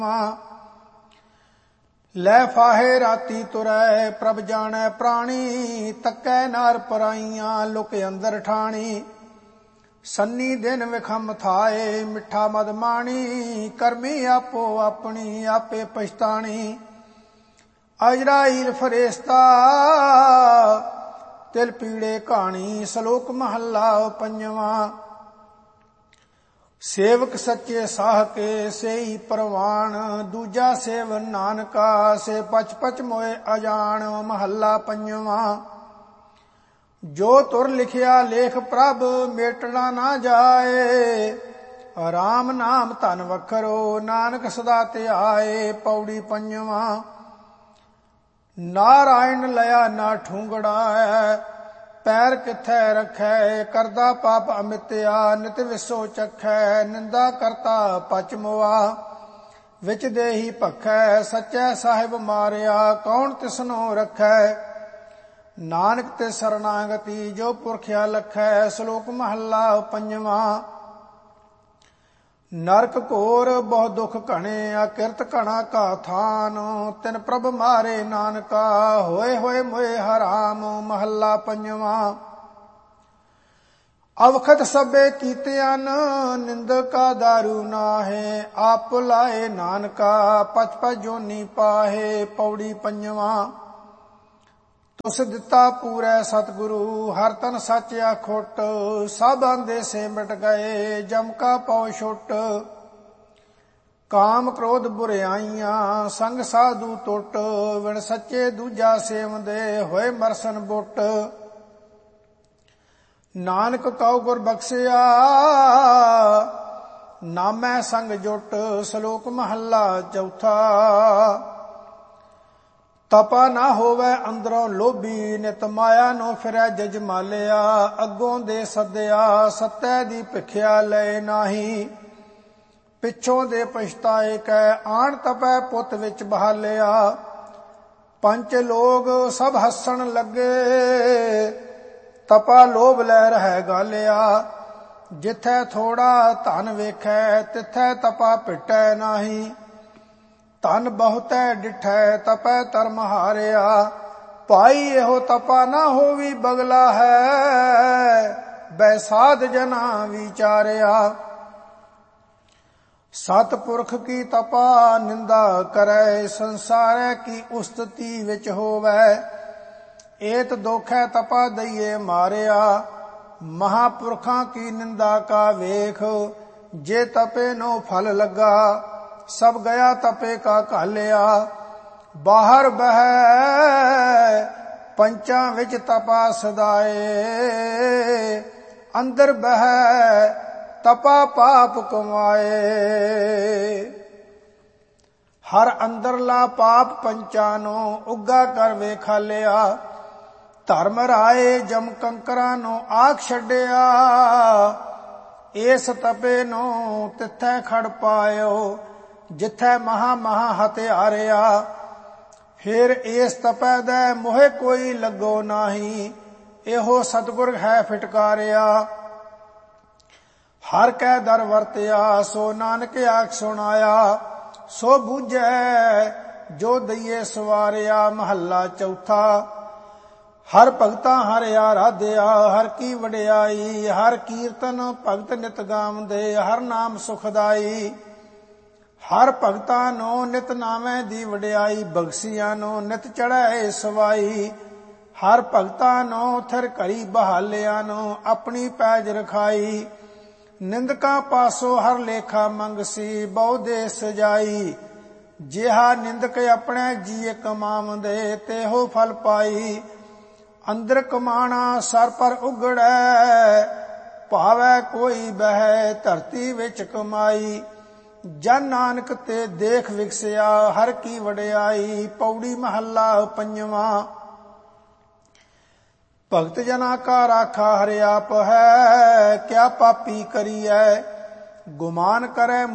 ਲੈ ਫਾਹੇ ਰਾਤੀ ਤੁਰੈ ਪ੍ਰਭ ਜਾਣੈ ਪ੍ਰਾਣੀ, ਤੱਕੈ ਨਾਰ ਪਰਾਈਆਂ ਲੁਕ ਅੰਦਰ ਠਾਣੀ। ਸੰਨੀ ਦਿਨ ਵਿਖਮ ਥਾਏ ਮਿੱਠਾ ਮਦ ਮਾਣੀ, ਕਰਮੀ ਆਪੋ ਆਪਣੀ ਆਪੇ ਪਛਤਾਣੀ। ਅਜਰਾਈਲ ਫਰੇਸਤਾ ਤਿਲ ਪੀੜੇ ਕਹਾਣੀ, ਸ਼ਲੋਕ ਮਹੱਲਾ ਪੰਜਵਾਂ। ਸੇਵਕ ਸੱਚੇ ਸਾਹ ਕੇ ਸੇਈ ਪ੍ਰਵਾਨ, ਦੂਜਾ ਸੇਵ ਨਾਨਕਾ ਸੇ ਪਚ ਪਚ ਮੋਏ ਅਜਾਣ। ਮਹੱਲਾ ਪੰਜਵਾਂ। ਜੋ ਤੁਰ ਲਿਖਿਆ ਲੇਖ ਪ੍ਰਭ ਮੇਟਣਾ ਨਾ ਜਾਏ, ਰਾਮ ਨਾਮ ਧਨ ਵਖਰੋ ਨਾਨਕ ਸਦਾ ਧਿਆਏ। ਪੌੜੀ ਪੰਜਵਾਂ। ਨਾਰਾਇਣ ਲਿਆ ਨਾ ਠੂੰਗੜਾ, ਪੈਰ ਕਿੱਥੈ ਰੱਖੈ, ਕਰਦਾ ਪਾਪ ਅਮਿਤਿਆ ਨਿਤ ਵਿਸੋ ਚਖੈ। ਨਿੰਦਾ ਕਰਤਾ ਪਚ ਮੁਆ ਵਿੱਚ ਦੇਹੀ ਭਖੈ, ਸੱਚੈ ਸਾਹਿਬ ਮਾਰਿਆ ਕੌਣ ਤਿਸਨੋ ਰੱਖੈ। ਨਾਨਕ ਤੇ ਸਰਨਾਗਤੀ ਜੋ ਪੁਰਖਿਆ ਲਖੈ। ਸ਼ਲੋਕ ਮਹੱਲਾ ਪੰਜਵਾਂ। ਨਰਕ ਘੋਰ ਬਹੁ ਦੁਖ ਘਣੇ, ਅਕਿਰਤ ਘਣਾ ਕਾ ਥਾਨ, ਤਿਨ ਪ੍ਰਭ ਮਾਰੇ ਨਾਨਕਾ ਹੋਏ ਹੋਏ ਮੋਏ ਹਰਾਮ। ਮਹੱਲਾ ਪੰਜਵਾਂ। ਅਵਖਤ ਸਭੇ ਕੀਤਿਆਂ ਨਿੰਦਕਾ ਦਾਰੂ ਨਾਹੇ, ਆਪ ਲਾਏ ਨਾਨਕਾ ਪਚ ਪਚ ਜੋਨੀ ਪਾਹੇ। ਪੌੜੀ ਪੰਜਵਾਂ। ਤੁਸ ਦਿੱਤਾ ਪੂਰੈ ਸਤਿਗੁਰੂ ਹਰ ਤਨ ਸੱਚ ਆਖੁੱਟ, ਸਭ ਆਂਦੇ ਸੇ ਮਿਟ ਗਏ ਜਮ ਕਾ ਪਉ ਛੁੱਟ। ਕਾਮ ਕ੍ਰੋਧ ਬੁਰਿਆਈਆਂ ਸੰਗ ਸਾਧੂ ਟੁੱਟ, ਵਿਣ ਸੱਚੇ ਦੂਜਾ ਸੇਵਦੇ ਹੋਏ ਮਰਸਨ ਬੁੱਟ। ਨਾਨਕ ਕਉ ਗੁਰ ਬਖਸ਼ਿਆ ਨਾਮੈ ਸੰਗ ਜੁਟ। ਸ਼ਲੋਕ ਮਹੱਲਾ ਚੌਥਾ। ਤਪਾ ਨਾ ਹੋਵੇ ਅੰਦਰੋਂ ਲੋਭੀ, ਨਿਤ ਮਾਇਆ ਨੂੰ ਫਿਰੈ ਜਜਮਾਲਿਆ। ਅੱਗੋਂ ਦੇ ਸੱਦਿਆ ਸੱਤੈ ਦੀ ਭਿਖਿਆ ਲਏ ਨਾਹੀ, ਪਿੱਛੋਂ ਦੇ ਪਛਤਾਏ ਕੈ ਆਣ ਤਪੈ ਪੁੱਤ ਵਿੱਚ ਬਹਾਲਿਆ। ਪੰਚ ਲੋਗ ਸਭ ਹੱਸਣ ਲੱਗੇ, ਤਪਾ ਲੋਭ ਲੈ ਰਹਿ ਗਾਲਿਆ। ਜਿੱਥੈ ਥੋੜਾ ਧਨ ਵੇਖੈ ਤਿੱਥੈ ਤਪਾ ਭਿਟੈ ਨਾਹੀ, ਧਨ ਬਹੁਤੈ ਡਿਠੈ ਤਪੈ ਧਰਮ ਹਾਰਿਆ। ਭਾਈ ਇਹੋ ਤਪਾ ਨਾ ਹੋਵੀ ਬਗਲਾ ਹੈ, ਬੈਸਾਧ ਜਨਾ ਵਿਚਾਰਿਆ। ਸਤਿਪੁਰਖ ਕੀ ਤਪਾ ਨਿੰਦਾ ਕਰੈ, ਸੰਸਾਰੈ ਕੀ ਉਸਤਤੀ ਵਿੱਚ ਹੋਵੈ। ਏਤ ਦੋਖੈ ਤਪਾ ਦਈਏ ਮਾਰਿਆ, ਮਹਾਪੁਰਖਾਂ ਕੀ ਨਿੰਦਾ ਕਾ ਵੇਖ। ਜੇ ਤਪੇ ਨੋ ਫਲ ਲੱਗਾ, ਸਭ ਗਿਆ ਤਪੇ ਕਾ ਘਾਲਿਆ। ਬਾਹਰ ਬਹਿ ਪੰਚਾਂ ਵਿੱਚ ਤਪਾ ਸਦਾਏ, ਅੰਦਰ ਬਹਿ ਤਪਾ ਪਾਪ ਕਮਾਏ। ਹਰ ਅੰਦਰਲਾ ਪਾਪ ਪੰਚਾਂ ਨੂੰ ਉੱਗਾ ਕਰ ਵੇਖਾਲਿਆ। ਧਰਮ ਰਾਏ ਜਮ ਕੰਕਰਾਂ ਨੂੰ ਆਖ ਛੱਡਿਆ, ਇਸ ਤਪੇ ਨੂੰ ਤਿੱਥੈ ਖੜ ਪਾਇਓ ਜਿੱਥੈ ਮਹਾ ਮਹਾ ਹਥਿਆਰਿਆ। ਫਿਰ ਇਸ ਤਪੈ ਦੇ ਮੋਹਿ ਕੋਈ ਲੱਗੋ ਨਾਹੀ, ਇਹੋ ਸਤਿਗੁਰ ਹੈ ਫਿਟਕਾਰਿਆ। ਹਰ ਕੈ ਦਰ ਵਰਤਿਆ ਸੋ ਨਾਨਕ ਆਖ ਸੁਣਾਇਆ, ਸੋ ਬੂਝੈ ਜੋ ਦਈਏ ਸਵਾਰਿਆ। ਮਹੱਲਾ ਚੌਥਾ। ਹਰ ਭਗਤਾਂ ਹਰ ਆਰਾਧਿਆ ਹਰ ਕੀ ਵਡਿਆਈ, ਹਰ ਕੀਰਤਨ ਭਗਤ ਨਿਤ ਗਾਵਦੇ ਹਰ ਨਾਮ ਸੁਖਦਾਈ। ਹਰ ਭਗਤਾਂ ਨੂੰ ਨਿਤ ਨਾਵੇਂ ਦੀ ਵਡਿਆਈ, ਬਖਸ਼ੀਆਂ ਨੂੰ ਨਿਤ ਚੜ੍ਹੈ ਸਵਾਈ। ਹਰ ਭਗਤਾਂ ਨੂੰ ਥਿਰ ਘੜੀ ਬਹਾਲਿਆਂ ਨੂੰ ਆਪਣੀ ਪੈਜ ਰਖਾਈ। ਨਿੰਦਕਾਂ ਪਾਸੋਂ ਹਰ ਲੇਖਾ ਮੰਗਸੀ ਬਹੁ ਦੇ ਸਜਾਈ। ਜਿਹਾ ਨਿੰਦਕ ਆਪਣੇ ਜੀਏ ਕਮਾਵਦੇ ਤੇਹੋ ਫਲ ਪਾਈ। ਅੰਦਰ ਕਮਾਣਾ ਸਰ ਪਰ ਉਗੜੈ, ਭਾਵੈ ਕੋਈ ਬਹਿ ਧਰਤੀ ਵਿੱਚ ਕਮਾਈ। ਜਨ ਨਾਨਕ ਤੇ ਦੇਖ ਵਿਗਸਿਆ ਹਰ ਕੀ ਵਡਿਆਈ। ਪੌੜੀ ਮਹੱਲਾ ਪੰਜਵਾਂ। ਭਗਤ ਜਨਾ ਕਾ ਰਾਖਾ ਹਰਿ ਆਪ ਹੈ, ਕਿਆ ਪਾਪੀ ਕਰੀਐ ਗੁਮਾਨ ਕਰੈ